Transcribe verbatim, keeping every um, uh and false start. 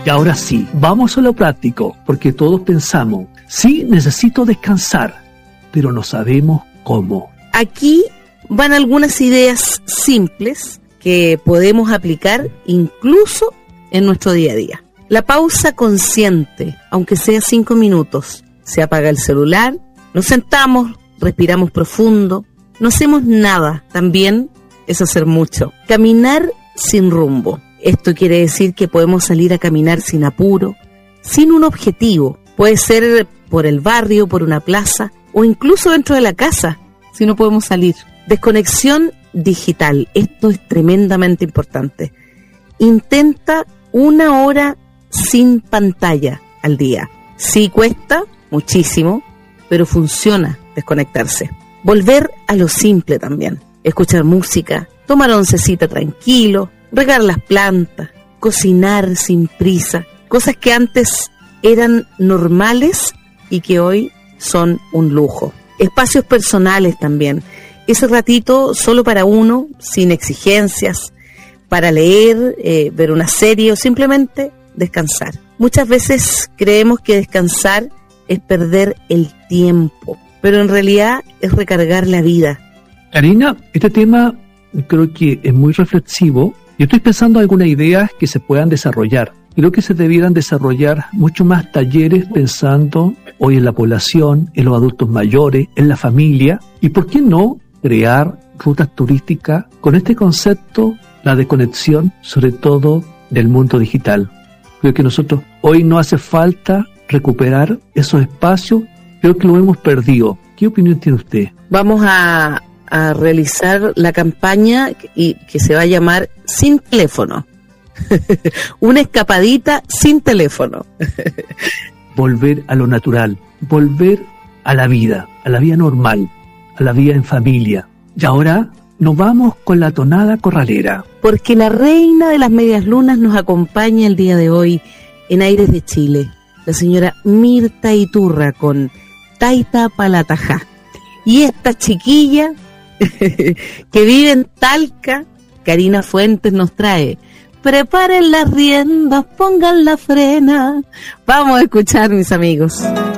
Y ahora sí, vamos a lo práctico, porque todos pensamos, sí, necesito descansar, pero no sabemos cómo. Aquí van algunas ideas simples que podemos aplicar incluso en nuestro día a día. La pausa consciente, aunque sea cinco minutos. Se apaga el celular, nos sentamos, respiramos profundo, no hacemos nada. También es hacer mucho. Caminar sin rumbo. Esto quiere decir que podemos salir a caminar sin apuro, sin un objetivo. Puede ser por el barrio, por una plaza o incluso dentro de la casa, si no podemos salir. Desconexión digital. Esto es tremendamente importante. Intenta una hora sin pantalla al día. Sí cuesta muchísimo, pero funciona desconectarse. Volver a lo simple también. Escuchar música, tomar oncecita tranquilo, regar las plantas, cocinar sin prisa. Cosas que antes eran normales y que hoy son un lujo. Espacios personales también. Ese ratito solo para uno, sin exigencias, para leer, eh, ver una serie o simplemente descansar. Muchas veces creemos que descansar es perder el tiempo, pero en realidad es recargar la vida. Karina, este tema creo que es muy reflexivo. Yo estoy pensando en algunas ideas que se puedan desarrollar. Creo que se debieran desarrollar mucho más talleres pensando hoy en la población, en los adultos mayores, en la familia. Y por qué no crear rutas turísticas con este concepto, la desconexión, sobre todo del mundo digital. Creo que nosotros hoy no hace falta recuperar esos espacios. Creo que lo hemos perdido. ¿Qué opinión tiene usted? Vamos a, a realizar la campaña y que se va a llamar Sin Teléfono. Una escapadita sin teléfono. Volver a lo natural, volver a la vida, a la vida normal, a la vida en familia. Y ahora nos vamos con la tonada corralera. Porque la reina de las medias lunas nos acompaña el día de hoy en Aires de Chile, la señora Mirta Iturra con Taita Palatajá. Y esta chiquilla que vive en Talca, Karina Fuentes, nos trae Preparen las riendas, pongan la frena. Vamos a escuchar, mis amigos.